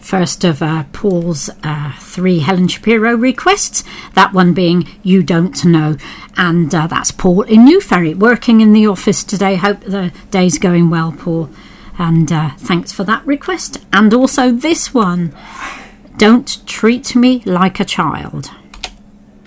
first of Paul's 3 Helen Shapiro requests, that one being You Don't Know, and that's Paul in New Ferry, working in the office today. Hope the day's going well, Paul, and thanks for that request. And also this one, Don't Treat Me Like a Child.